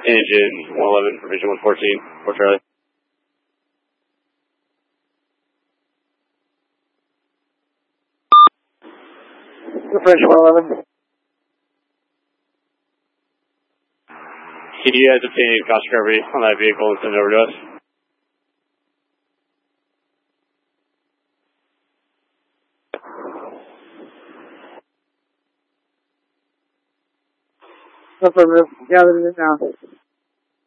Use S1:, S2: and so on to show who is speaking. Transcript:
S1: Engine 111, provision 114, Fort Charlie.
S2: French 111.
S1: Can you guys obtain cost recovery on that vehicle and send it over to us?
S2: Affirmative. Gathering it now.